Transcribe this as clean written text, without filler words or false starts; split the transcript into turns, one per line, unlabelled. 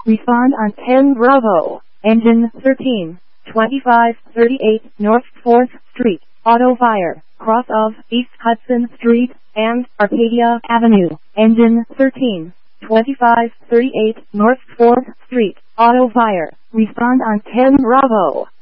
Respond on 10 Bravo. Engine 13, 2538 North 4th Street. Auto fire. Cross of East Hudson Street and Arcadia Avenue. Engine 13, 2538 North 4th Street. Auto fire. Respond on 10 Bravo.